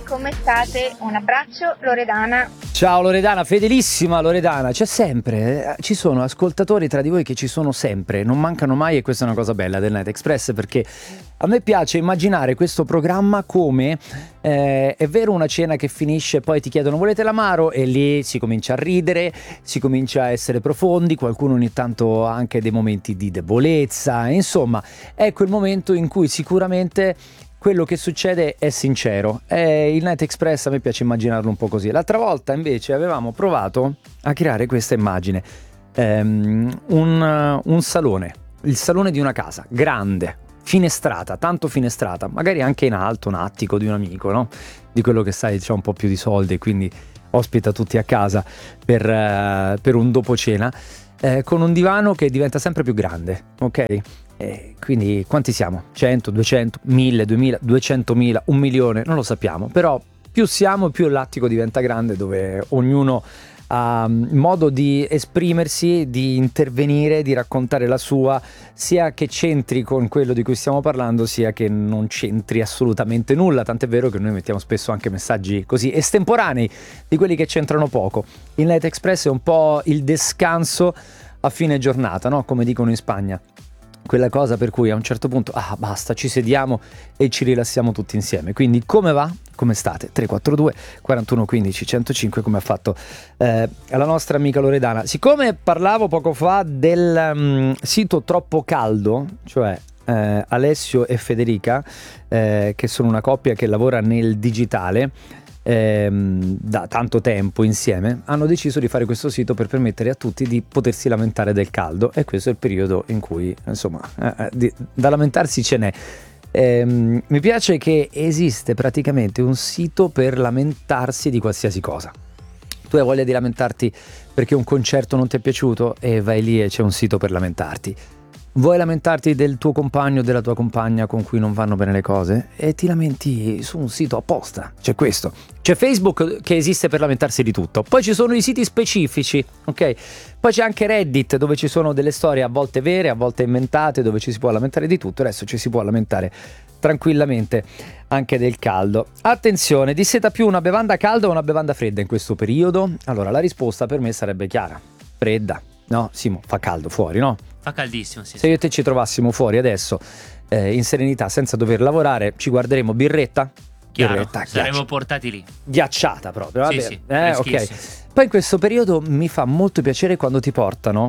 come state? Un abbraccio, Loredana. Ciao Loredana, fedelissima Loredana, c'è sempre, ci sono ascoltatori tra di voi che ci sono sempre, non mancano mai, e questa è una cosa bella del Night Express, perché a me piace immaginare questo programma come è vero una cena che finisce, poi ti chiedono volete l'amaro e lì si comincia a ridere, si comincia a essere profondi, qualcuno ogni tanto ha anche dei momenti di debolezza, insomma è quel momento in cui sicuramente quello che succede è sincero. Il Night Express a me piace immaginarlo un po' così. L'altra volta invece avevamo provato a creare questa immagine, un salone, il salone di una casa grande, finestrata, tanto finestrata, magari anche in alto, un attico di un amico, no? Di quello che sai c'ha un po' più di soldi e quindi ospita tutti a casa per un dopo cena, con un divano che diventa sempre più grande, ok? Quindi quanti siamo? 100, 200, 1000, 2000, 200.000, 1 milione? Non lo sappiamo, però più siamo più l'attico diventa grande, dove ognuno ha modo di esprimersi, di intervenire, di raccontare la sua, sia che c'entri con quello di cui stiamo parlando, sia che non c'entri assolutamente nulla, tant'è vero che noi mettiamo spesso anche messaggi così estemporanei di quelli che c'entrano poco. Il Night Express è un po' il descanso a fine giornata, no? Come dicono in Spagna. Quella cosa per cui a un certo punto basta, ci sediamo e ci rilassiamo tutti insieme. Quindi come va? Come state? 342 41 15 105, come ha fatto la nostra amica Loredana. Siccome parlavo poco fa del sito Troppo Caldo, cioè Alessio e Federica, che sono una coppia che lavora nel digitale da tanto tempo insieme, hanno deciso di fare questo sito per permettere a tutti di potersi lamentare del caldo, e questo è il periodo in cui insomma da lamentarsi ce n'è. Mi piace che esiste praticamente un sito per lamentarsi di qualsiasi cosa. Tu hai voglia di lamentarti perché un concerto non ti è piaciuto e vai lì e c'è un sito per lamentarti. Vuoi lamentarti del tuo compagno o della tua compagna con cui non vanno bene le cose? E ti lamenti su un sito apposta. C'è questo. C'è Facebook che esiste per lamentarsi di tutto. Poi ci sono i siti specifici, ok? Poi c'è anche Reddit, dove ci sono delle storie a volte vere, a volte inventate, dove ci si può lamentare di tutto. Adesso ci si può lamentare tranquillamente anche del caldo. Attenzione, disseta più una bevanda calda o una bevanda fredda in questo periodo? Allora, la risposta per me sarebbe chiara. Fredda. No, Simo, fa caldo fuori, no? Fa caldissimo, sì. Se io e te ci trovassimo fuori adesso, in serenità, senza dover lavorare, ci guarderemo birretta? Chiaro, Birretta, saremo portati lì. Ghiacciata proprio, va Sì, bene? sì, Ok. Poi in questo periodo mi fa molto piacere quando ti portano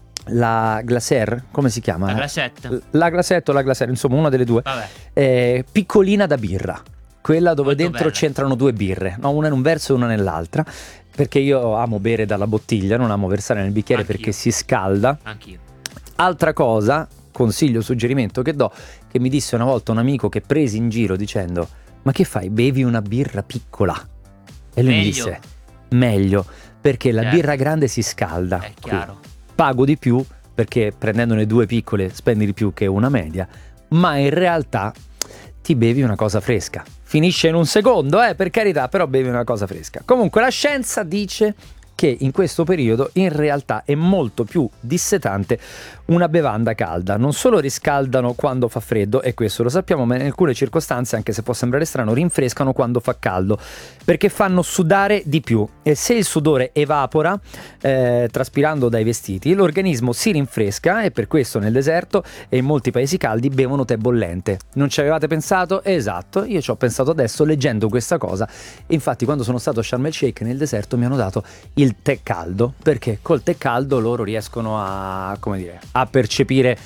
la glacière, come si chiama? La glacette. La glacette o la glacière, insomma una delle due. Vabbè. Piccolina da birra. Quella dove Molto dentro bella. c'entrano due birre, no? Una in un verso e una nell'altra, perché io amo bere dalla bottiglia, non amo versare nel bicchiere. Anch'io. Perché si scalda. Anch'io. Altra cosa, consiglio, suggerimento che do, che mi disse una volta un amico che presi in giro dicendo: ma che fai, bevi una birra piccola? E lui mi disse: meglio, perché la Certo. birra grande si scalda. È chiaro. Pago di più perché prendendone due piccole spendi di più che una media, ma in realtà ti bevi una cosa fresca. Finisce in un secondo, per carità, però bevi una cosa fresca. Comunque la scienza dice che in questo periodo in realtà è molto più dissetante una bevanda calda. Non solo riscaldano quando fa freddo, e questo lo sappiamo, ma in alcune circostanze, anche se può sembrare strano, rinfrescano quando fa caldo, perché fanno sudare di più, e se il sudore evapora traspirando dai vestiti, l'organismo si rinfresca, e per questo nel deserto e in molti paesi caldi bevono tè bollente. Non ci avevate pensato? Esatto, io ci ho pensato adesso leggendo questa cosa. Infatti quando sono stato a Sharm el Sheikh nel deserto mi hanno dato il tè caldo, perché col tè caldo loro riescono a, come dire, a percepire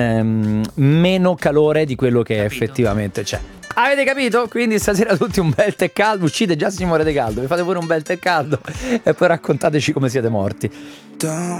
meno calore di quello che effettivamente c'è. Avete capito? Quindi stasera tutti un bel tè caldo, uscite già si muore di caldo, vi fate pure un bel tè caldo e poi raccontateci come siete morti.